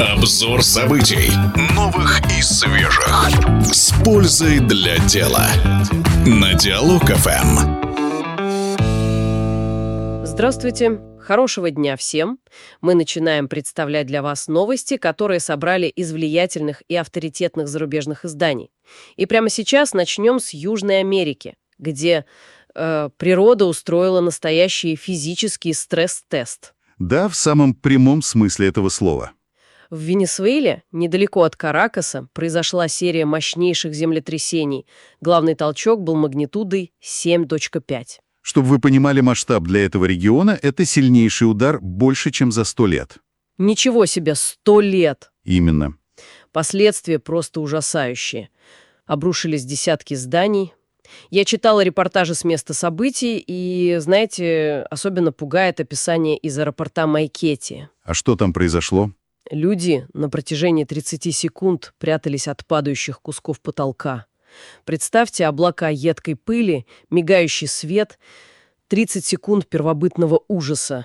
Обзор событий. Новых и свежих. С пользой для дела. На Диалог ФМ. Здравствуйте. Хорошего дня всем. Мы начинаем представлять для вас новости, которые собрали из влиятельных и авторитетных зарубежных изданий. И прямо сейчас начнем с Южной Америки, где природа устроила настоящий физический стресс-тест. Да, в самом прямом смысле этого слова. В Венесуэле, недалеко от Каракаса, произошла серия мощнейших землетрясений. Главный толчок был магнитудой 7,5. Чтобы вы понимали масштаб для этого региона, это сильнейший удар больше, чем за 100 лет. Ничего себе, 100 лет! Именно. Последствия просто ужасающие. Обрушились десятки зданий. Я читала репортажи с места событий, и, знаете, особенно пугает описание из аэропорта Майкети. А что там произошло? Люди на протяжении 30 секунд прятались от падающих кусков потолка. Представьте облака едкой пыли, мигающий свет, 30 секунд первобытного ужаса.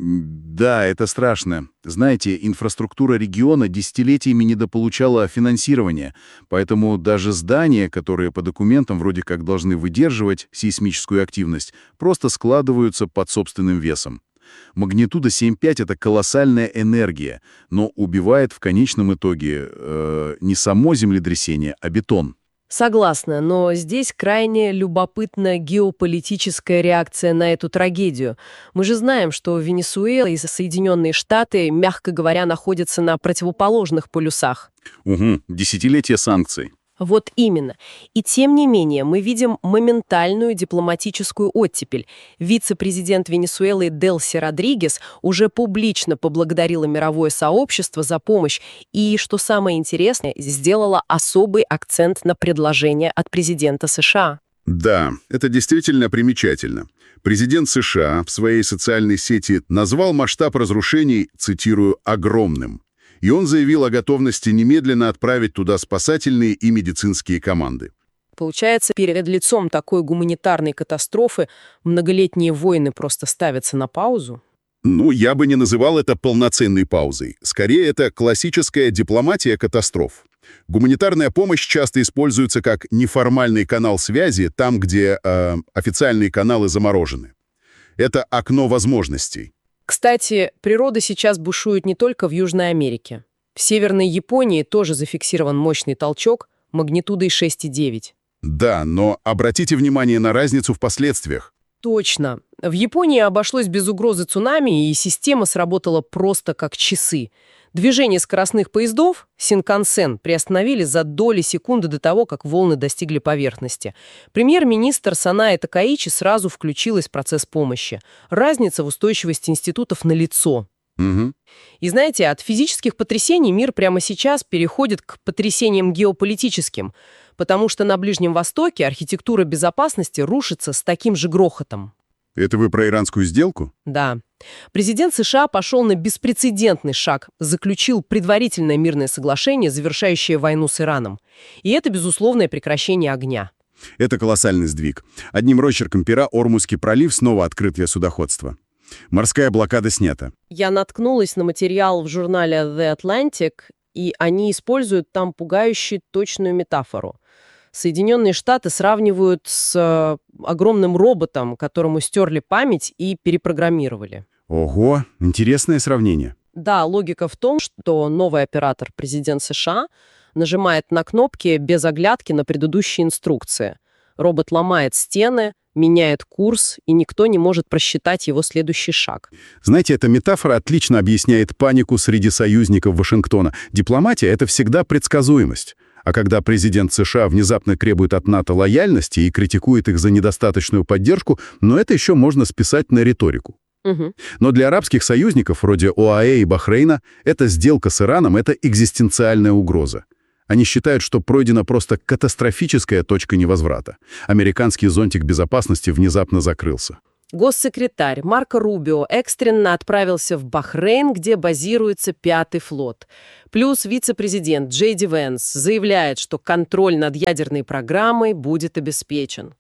Да, это страшно. Знаете, инфраструктура региона десятилетиями недополучала финансирования, поэтому даже здания, которые по документам вроде как должны выдерживать сейсмическую активность, просто складываются под собственным весом. Магнитуда 7,5 — это колоссальная энергия, но убивает в конечном итоге не само землетрясение, а бетон. Согласна, но здесь крайне любопытна геополитическая реакция на эту трагедию. Мы же знаем, что Венесуэла и Соединенные Штаты, мягко говоря, находятся на противоположных полюсах. Угу, десятилетия санкций. Вот именно. И тем не менее, мы видим моментальную дипломатическую оттепель. Вице-президент Венесуэлы Делси Родригес уже публично поблагодарила мировое сообщество за помощь и, что самое интересное, сделала особый акцент на предложение от президента США. Да, это действительно примечательно. Президент США в своей социальной сети назвал масштаб разрушений, цитирую, «огромным». И он заявил о готовности немедленно отправить туда спасательные и медицинские команды. Получается, перед лицом такой гуманитарной катастрофы многолетние войны просто ставятся на паузу? Ну, я бы не называл это полноценной паузой. Скорее, это классическая дипломатия катастроф. Гуманитарная помощь часто используется как неформальный канал связи там, где официальные каналы заморожены. Это окно возможностей. Кстати, природа сейчас бушует не только в Южной Америке. В Северной Японии тоже зафиксирован мощный толчок магнитудой 6,9. Да, но обратите внимание на разницу в последствиях. Точно. В Японии обошлось без угрозы цунами, и система сработала просто как часы. Движение скоростных поездов Синкансен приостановили за доли секунды до того, как волны достигли поверхности. Премьер-министр Санае Такаичи сразу включилась в процесс помощи. Разница в устойчивости институтов налицо. Угу. И знаете, от физических потрясений мир прямо сейчас переходит к потрясениям геополитическим, потому что на Ближнем Востоке архитектура безопасности рушится с таким же грохотом. Это вы про иранскую сделку? Да. Президент США пошел на беспрецедентный шаг, заключил предварительное мирное соглашение, завершающее войну с Ираном. И это безусловное прекращение огня. Это колоссальный сдвиг. Одним росчерком пера Ормузский пролив снова открыт для судоходства. Морская блокада снята. Я наткнулась на материал в журнале The Atlantic, и они используют там пугающую точную метафору. Соединенные Штаты сравнивают с огромным роботом, которому стерли память и перепрограммировали. Ого, интересное сравнение. Да, логика в том, что новый оператор, президент США, нажимает на кнопки без оглядки на предыдущие инструкции. Робот ломает стены, меняет курс, и никто не может просчитать его следующий шаг. Знаете, эта метафора отлично объясняет панику среди союзников Вашингтона. Дипломатия — это всегда предсказуемость. А когда президент США внезапно требует от НАТО лояльности и критикует их за недостаточную поддержку, но это еще можно списать на риторику. Угу. Но для арабских союзников, вроде ОАЭ и Бахрейна, эта сделка с Ираном — это экзистенциальная угроза. Они считают, что пройдена просто катастрофическая точка невозврата. Американский зонтик безопасности внезапно закрылся. Госсекретарь Марко Рубио экстренно отправился в Бахрейн, где базируется 5-й флот. Плюс вице-президент Джей Ди Венс заявляет, что контроль над ядерной программой будет обеспечен.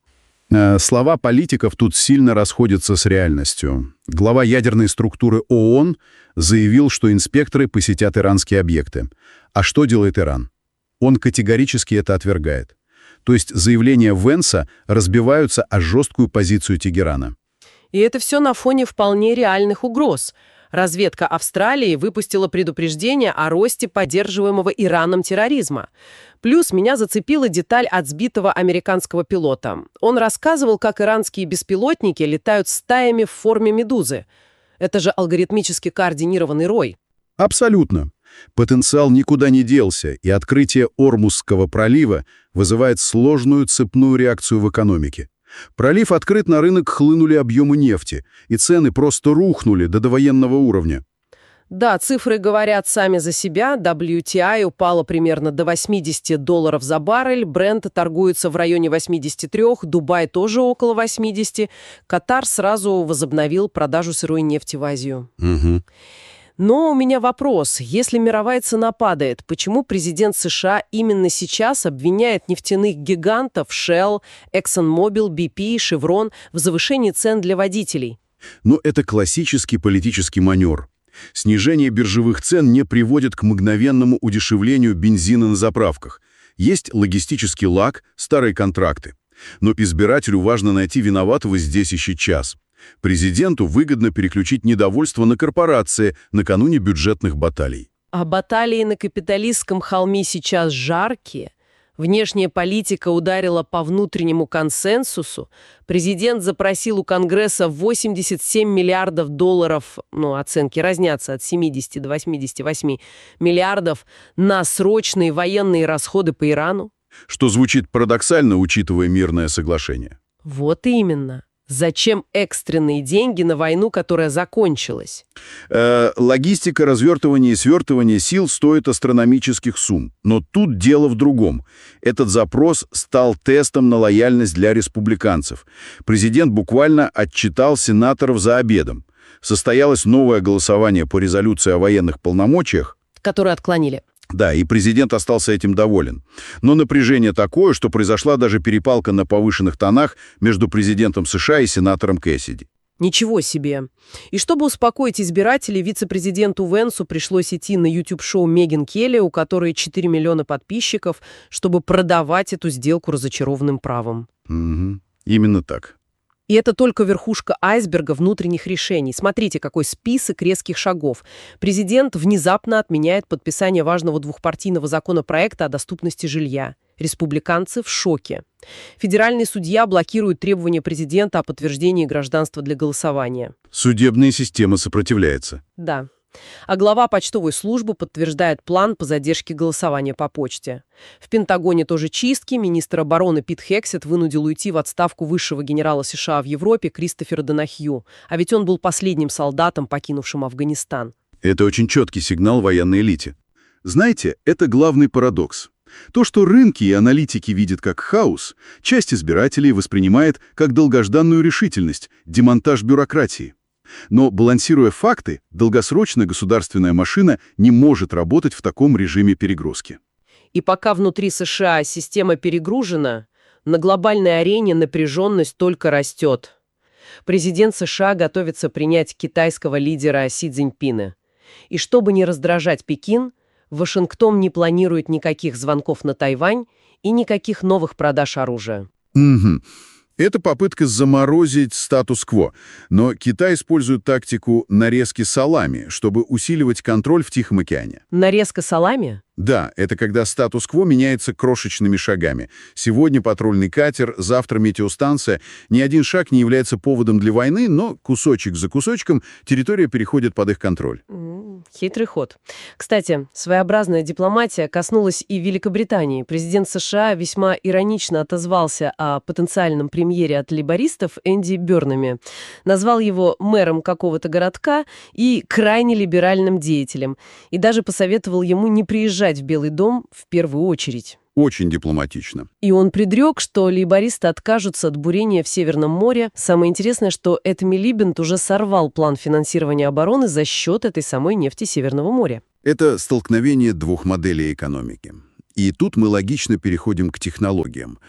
Слова политиков тут сильно расходятся с реальностью. Глава ядерной структуры ООН заявил, что инспекторы посетят иранские объекты. А что делает Иран? Он категорически это отвергает. То есть заявления Венса разбиваются о жесткую позицию Тегерана. И это все на фоне вполне реальных угроз. Разведка Австралии выпустила предупреждение о росте поддерживаемого Ираном терроризма. Плюс меня зацепила деталь от сбитого американского пилота. Он рассказывал, как иранские беспилотники летают стаями в форме медузы. Это же алгоритмически координированный рой. Абсолютно. Потенциал никуда не делся, и открытие Ормузского пролива вызывает сложную цепную реакцию в экономике. Пролив открыт, на рынок хлынули объемы нефти, и цены просто рухнули до довоенного уровня. Да, цифры говорят сами за себя. WTI упала примерно до $80 за баррель, Brent торгуется в районе 83, Дубай тоже около 80. Катар сразу возобновил продажу сырой нефти в Азию. Угу. Но у меня вопрос. Если мировая цена падает, почему президент США именно сейчас обвиняет нефтяных гигантов Shell, ExxonMobil, BP, Chevron в завышении цен для водителей? Но это классический политический маневр. Снижение биржевых цен не приводит к мгновенному удешевлению бензина на заправках. Есть логистический лаг, старые контракты. Но избирателю важно найти виноватого здесь и сейчас. Президенту выгодно переключить недовольство на корпорации накануне бюджетных баталий. А баталии на капиталистском холме сейчас жаркие. Внешняя политика ударила по внутреннему консенсусу. Президент запросил у Конгресса 87 миллиардов долларов, оценки разнятся от 70 до 88 миллиардов, на срочные военные расходы по Ирану. Что звучит парадоксально, учитывая мирное соглашение. Вот именно. Зачем экстренные деньги на войну, которая закончилась? Логистика развертывания и свертывания сил стоит астрономических сумм. Но тут дело в другом. Этот запрос стал тестом на лояльность для республиканцев. Президент буквально отчитал сенаторов за обедом. Состоялось новое голосование по резолюции о военных полномочиях, Которые отклонили. Да, и президент остался этим доволен. Но напряжение такое, что произошла даже перепалка на повышенных тонах между президентом США и сенатором Кэссиди. Ничего себе. И чтобы успокоить избирателей, вице-президенту Венсу пришлось идти на YouTube-шоу Меган Келли, у которой 4 миллиона подписчиков, чтобы продавать эту сделку разочарованным правом. Угу. Именно так. И это только верхушка айсберга внутренних решений. Смотрите, какой список резких шагов. Президент внезапно отменяет подписание важного двухпартийного законопроекта о доступности жилья. Республиканцы в шоке. Федеральный судья блокирует требования президента о подтверждении гражданства для голосования. Судебная система сопротивляется. Да. А глава почтовой службы подтверждает план по задержке голосования по почте. В Пентагоне тоже чистки. Министр обороны Пит Хексет вынудил уйти в отставку высшего генерала США в Европе Кристофера Донахью. А ведь он был последним солдатом, покинувшим Афганистан. Это очень четкий сигнал военной элите. Знаете, это главный парадокс. То, что рынки и аналитики видят как хаос, часть избирателей воспринимает как долгожданную решительность, демонтаж бюрократии. Но, балансируя факты, долгосрочная государственная машина не может работать в таком режиме перегрузки. И пока внутри США система перегружена, на глобальной арене напряженность только растет. Президент США готовится принять китайского лидера Си Цзиньпина. И чтобы не раздражать Пекин, Вашингтон не планирует никаких звонков на Тайвань и никаких новых продаж оружия. Угу. Это попытка заморозить статус-кво. Но Китай использует тактику нарезки салами, чтобы усиливать контроль в Тихом океане. Нарезка салами? Да, это когда статус-кво меняется крошечными шагами. Сегодня патрульный катер, завтра метеостанция. Ни один шаг не является поводом для войны, но кусочек за кусочком территория переходит под их контроль. Хитрый ход. Кстати, своеобразная дипломатия коснулась и Великобритании. Президент США весьма иронично отозвался о потенциальном премьере от лейбористов Энди Бёрнами. Назвал его мэром какого-то городка и крайне либеральным деятелем. И даже посоветовал ему не приезжать в Белый дом в первую очередь. Очень дипломатично. И он предрек, что лейбористы откажутся от бурения в Северном море. Самое интересное, что Эд Милибанд уже сорвал план финансирования обороны за счет этой самой нефти Северного моря. Это столкновение двух моделей экономики. И тут мы логично переходим к технологиям.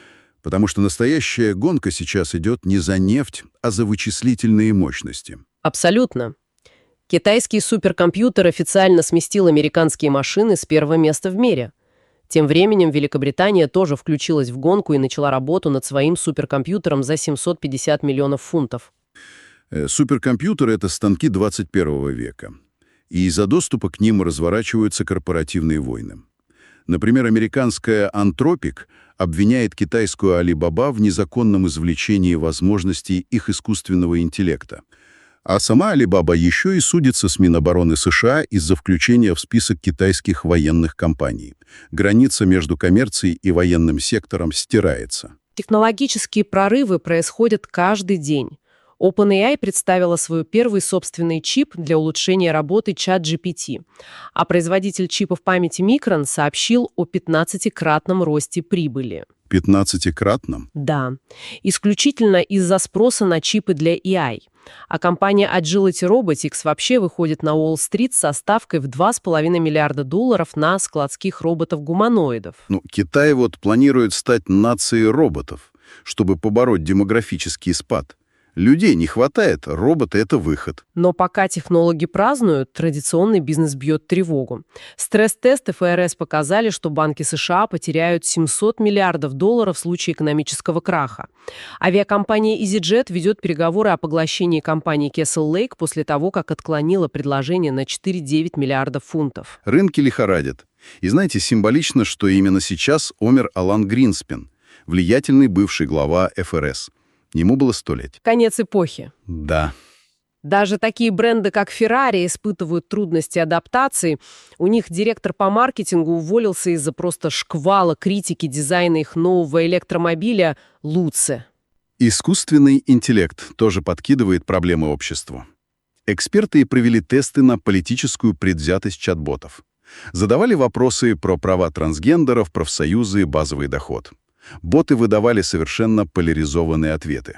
Потому что настоящая гонка сейчас идет не за нефть, а за вычислительные мощности. Абсолютно. Китайский суперкомпьютер официально сместил американские машины с первого места в мире. Тем временем Великобритания тоже включилась в гонку и начала работу над своим суперкомпьютером за 750 миллионов фунтов. Суперкомпьютеры — это станки 21 века. И из-за доступа к ним разворачиваются корпоративные войны. Например, американская Anthropic обвиняет китайскую Alibaba в незаконном извлечении возможностей их искусственного интеллекта. А сама Alibaba еще и судится с Минобороны США из-за включения в список китайских военных компаний. Граница между коммерцией и военным сектором стирается. Технологические прорывы происходят каждый день. OpenAI представила свой первый собственный чип для улучшения работы ChatGPT, а производитель чипов памяти Micron сообщил о 15-кратном росте прибыли. 15-кратном? Да, исключительно из-за спроса на чипы для AI. А компания Agility Robotics вообще выходит на Уолл-стрит со ставкой в $2,5 миллиарда на складских роботов-гуманоидов. Китай планирует стать нацией роботов, чтобы побороть демографический спад. Людей не хватает, роботы — это выход. Но пока технологи празднуют, традиционный бизнес бьет тревогу. Стресс-тесты ФРС показали, что банки США потеряют $700 миллиардов в случае экономического краха. Авиакомпания EasyJet ведет переговоры о поглощении компании Castle Lake после того, как отклонила предложение на 4,9 миллиардов фунтов. Рынки лихорадят. И знаете, символично, что именно сейчас умер Алан Гринспен, влиятельный бывший глава ФРС. Ему было 100 лет. Конец эпохи. Да. Даже такие бренды, как Ferrari, испытывают трудности адаптации. У них директор по маркетингу уволился из-за просто шквала критики дизайна их нового электромобиля Луце. Искусственный интеллект тоже подкидывает проблемы обществу. Эксперты провели тесты на политическую предвзятость чат-ботов. Задавали вопросы про права трансгендеров, профсоюзы и базовый доход. Боты выдавали совершенно поляризованные ответы.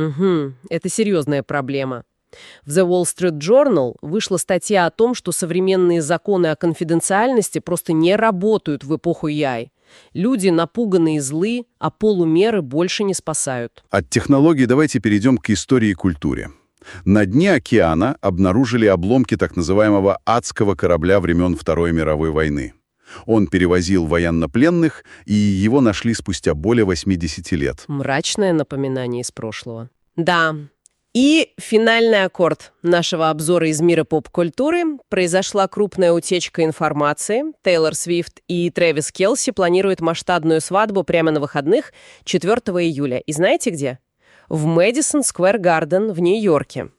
Это серьезная проблема. В The Wall Street Journal вышла статья о том, что современные законы о конфиденциальности просто не работают в эпоху AI. Люди напуганы и злы, а полумеры больше не спасают. От технологий давайте перейдем к истории и культуре. На дне океана обнаружили обломки так называемого адского корабля времен Второй мировой войны. Он перевозил военнопленных, и его нашли спустя более 80 лет. Мрачное напоминание из прошлого. Да. И финальный аккорд нашего обзора из мира поп-культуры. Произошла крупная утечка информации. Тейлор Свифт и Трэвис Келси планируют масштабную свадьбу прямо на выходных 4 июля. И знаете где? В Мэдисон Сквер Гарден в Нью-Йорке.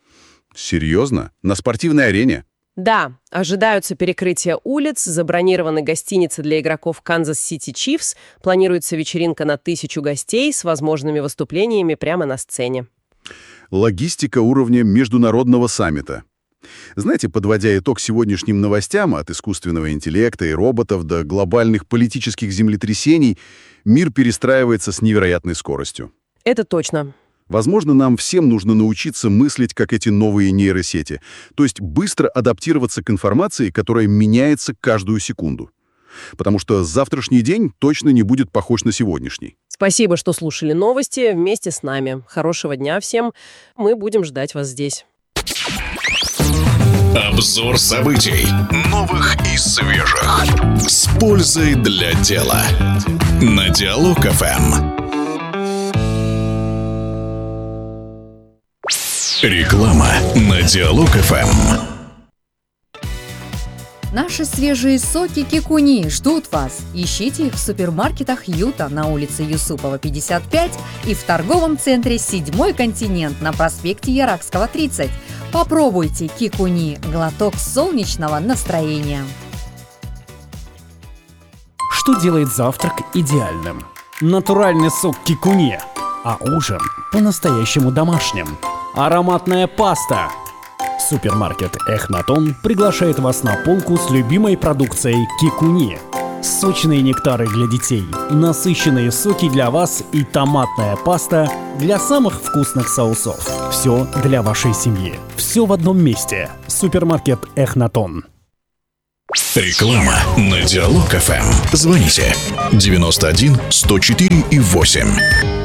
Серьезно? На спортивной арене? Да, ожидаются перекрытия улиц, забронированы гостиницы для игроков Канзас-Сити Чифс, планируется вечеринка на 1000 гостей с возможными выступлениями прямо на сцене. Логистика уровня международного саммита. Знаете, подводя итог сегодняшним новостям от искусственного интеллекта и роботов до глобальных политических землетрясений, мир перестраивается с невероятной скоростью. Это точно. Возможно, нам всем нужно научиться мыслить, как эти новые нейросети, то есть быстро адаптироваться к информации, которая меняется каждую секунду. Потому что завтрашний день точно не будет похож на сегодняшний. Спасибо, что слушали новости вместе с нами. Хорошего дня всем. Мы будем ждать вас здесь. Обзор событий. Новых и свежих. С пользой для дела. На Диалог ФМ. Реклама на Диалог ФМ. Наши свежие соки Кикуни ждут вас. Ищите их в супермаркетах Юта на улице Юсупова, 55 и в торговом центре «Седьмой континент» на проспекте Яракского, 30. Попробуйте Кикуни – глоток солнечного настроения. Что делает завтрак идеальным? Натуральный сок Кикуни, а ужин по-настоящему домашним. Ароматная паста. Супермаркет Эхнатон приглашает вас на полку с любимой продукцией Кикуни. Сочные нектары для детей, насыщенные соки для вас и томатная паста для самых вкусных соусов. Все для вашей семьи. Все в одном месте. Супермаркет Эхнатон. Реклама на Диалог ФМ. Звоните 91 104 и 8.